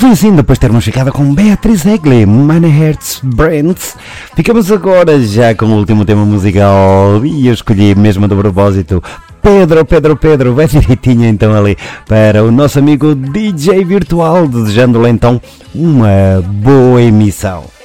foi assim, depois de termos ficado com Beatriz Egli, Meine Herz brennt, ficamos agora já com o último tema musical e eu escolhi mesmo do propósito Pedro, vai direitinho então ali para o nosso amigo DJ Virtual, desejando-lhe então uma boa emissão.